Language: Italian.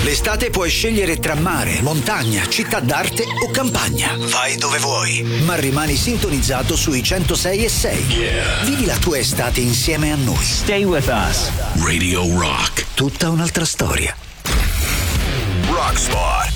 L'estate puoi scegliere tra mare, montagna, città d'arte o campagna. Vai dove vuoi, ma rimani sintonizzato sui 106.6. Vivi la tua estate insieme a noi. Stay with us. Radio Rock. Tutta un'altra storia. Rock Spot.